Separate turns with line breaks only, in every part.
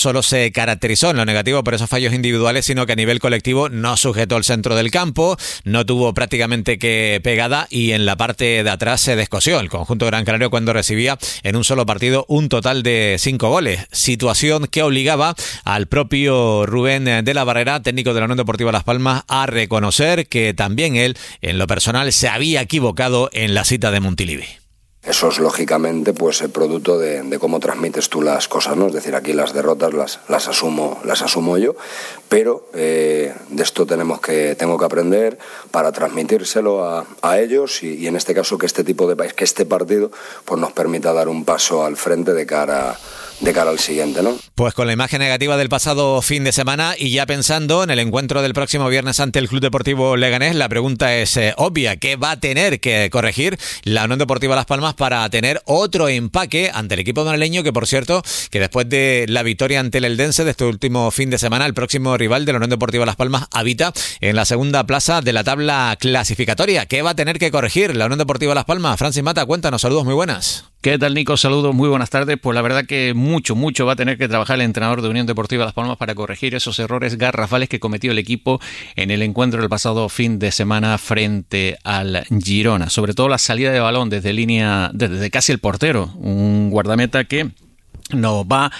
solo se caracterizó en lo negativo por esos fallos individuales, sino que a nivel colectivo no sujetó el centro del campo, no tuvo prácticamente que pegada y en la parte de atrás se descosió el conjunto gran canario cuando recibía en un solo partido un total de 5 goles. Situación que obligaba al propio Rubén de la Barrera, técnico de la Unión Deportiva Las Palmas, a reconocer que también él, en lo personal, se había equivocado en la cita de Montilivi.
Eso es lógicamente pues el producto de cómo transmites tú las cosas, ¿no? Es decir, aquí las derrotas las asumo yo, pero de esto tengo que aprender para transmitírselo a ellos y en este caso que este partido pues nos permita dar un paso al frente de cara al siguiente, ¿no?
Pues con la imagen negativa del pasado fin de semana y ya pensando en el encuentro del próximo viernes ante el Club Deportivo Leganés, la pregunta es obvia: ¿qué va a tener que corregir la Unión Deportiva Las Palmas para tener otro empaque ante el equipo madrileño, que por cierto, que después de la victoria ante el Eldense de este último fin de semana, el próximo rival de la Unión Deportiva Las Palmas habita en la segunda plaza de la tabla clasificatoria? ¿Qué va a tener que corregir la Unión Deportiva Las Palmas? Francis Mata, cuéntanos, saludos, muy buenas.
¿Qué tal, Nico? Saludos, muy buenas tardes. Pues la verdad que mucho va a tener que trabajar el entrenador de Unión Deportiva Las Palmas para corregir esos errores garrafales que cometió el equipo en el encuentro del pasado fin de semana frente al Girona. Sobre todo la salida de balón desde casi el portero, un guardameta que nos va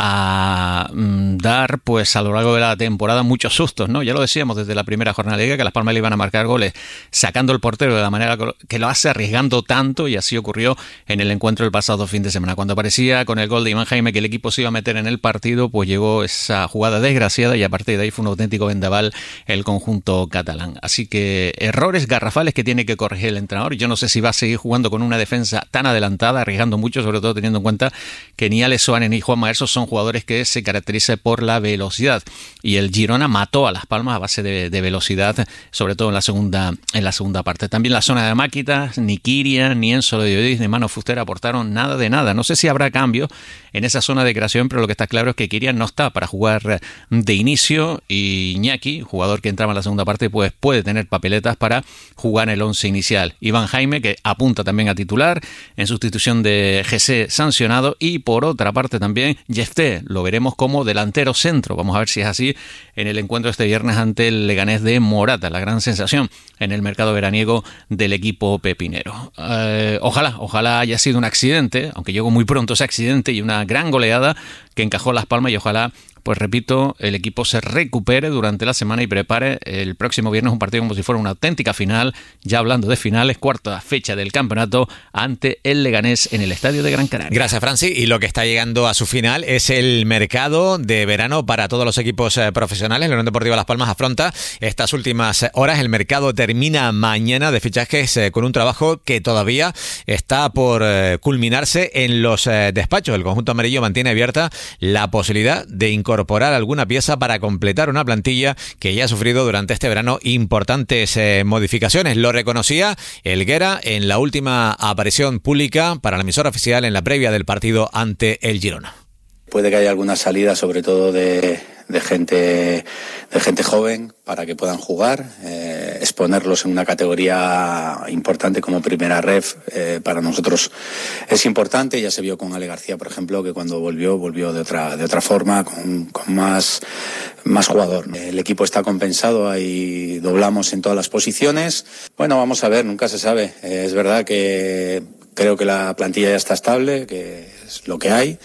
a dar pues a lo largo de la temporada muchos sustos, ¿no? Ya lo decíamos desde la primera jornada de liga, que Las Palmas le iban a marcar goles sacando el portero de la manera que lo hace, arriesgando tanto, y así ocurrió en el encuentro del pasado fin de semana. Cuando parecía con el gol de Iván Jaime que el equipo se iba a meter en el partido, pues llegó esa jugada desgraciada y a partir de ahí fue un auténtico vendaval el conjunto catalán. Así que errores garrafales que tiene que corregir el entrenador. Yo no sé si va a seguir jugando con una defensa tan adelantada, arriesgando mucho, sobre todo teniendo en cuenta que ni Alex Suárez ni Juan Maerso son jugadores que se caracterizan por la velocidad, y el Girona mató a Las Palmas a base de velocidad, sobre todo en la segunda parte. También la zona de Máquitas, ni Kirian, ni Enzo de Diodis, ni Mano Fuster aportaron nada de nada. No sé si habrá cambio en esa zona de creación, pero lo que está claro es que Kirian no está para jugar de inicio, y Iñaki, jugador que entraba en la segunda parte, pues puede tener papeletas para jugar en el 11 inicial. Iván Jaime, que apunta también a titular en sustitución de GC sancionado, y por otra parte también Jefté lo veremos como delantero centro. Vamos a ver si es así en el encuentro este viernes ante el Leganés de Morata, la gran sensación en el mercado veraniego del equipo pepinero. Ojalá haya sido un accidente, aunque llegó muy pronto ese accidente, y una gran goleada que encajó Las Palmas, y ojalá, pues repito, el equipo se recupere durante la semana y prepare el próximo viernes un partido como si fuera una auténtica final, ya hablando de finales, cuarta fecha del campeonato ante el Leganés en el Estadio de Gran Canaria.
Gracias, Francis. Y lo que está llegando a su final es el mercado de verano para todos los equipos profesionales. La Unión Deportiva Las Palmas afronta estas últimas horas. El mercado termina mañana de fichajes con un trabajo que todavía está por culminarse en los despachos. El conjunto amarillo mantiene abierta la posibilidad de incorporar alguna pieza para completar una plantilla que ya ha sufrido durante este verano importantes modificaciones. Lo reconocía Helguera en la última aparición pública para la emisora oficial en la previa del partido ante el Girona.
Puede que haya alguna salida, sobre todo de gente joven, para que puedan jugar, exponerlos en una categoría importante como primera ref, para nosotros es importante. Ya se vio con Ale García, por ejemplo, que cuando volvió de otra forma, con más jugador. El equipo está compensado, ahí doblamos en todas las posiciones. Bueno, vamos a ver, nunca se sabe. Es verdad que creo que la plantilla ya está estable, que es lo que hay,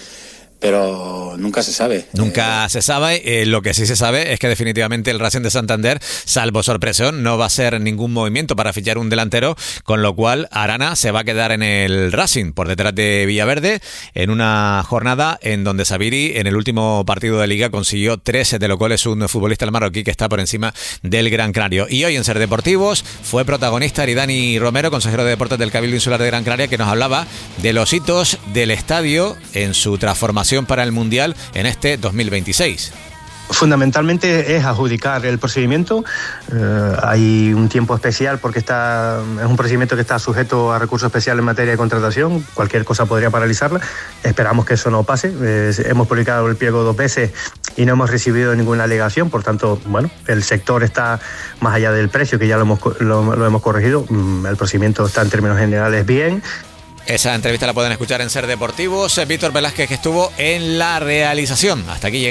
pero nunca se sabe.
Nunca se sabe. Lo que sí se sabe es que definitivamente el Racing de Santander, salvo sorpresión, no va a hacer ningún movimiento para fichar un delantero, con lo cual Arana se va a quedar en el Racing, por detrás de Villaverde, en una jornada en donde Sabiri, en el último partido de Liga, consiguió 13 de los goles, un futbolista marroquí que está por encima del Gran Canario. Y hoy en Ser Deportivos fue protagonista Aridani Romero, consejero de Deportes del Cabildo Insular de Gran Canaria, que nos hablaba de los hitos del estadio en su transformación para el Mundial en este 2026.
Fundamentalmente es adjudicar el procedimiento. Hay un tiempo especial porque es un procedimiento que está sujeto a recurso especial en materia de contratación. Cualquier cosa podría paralizarla. Esperamos que eso no pase. Hemos publicado el pliego 2 veces y no hemos recibido ninguna alegación. Por tanto, bueno, el sector está más allá del precio, que ya lo hemos corregido. El procedimiento está en términos generales bien.
Esa entrevista la pueden escuchar en Ser Deportivos. Víctor Velázquez, que estuvo en la realización. Hasta aquí llegamos.